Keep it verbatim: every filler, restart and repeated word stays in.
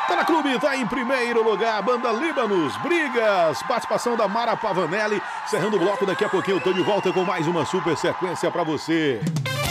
Tá na clube, tá em primeiro lugar, banda Líbanos, Brigas, participação da Mara Pavanelli, cerrando o bloco, daqui a pouquinho eu tô de volta com mais uma super sequência pra você.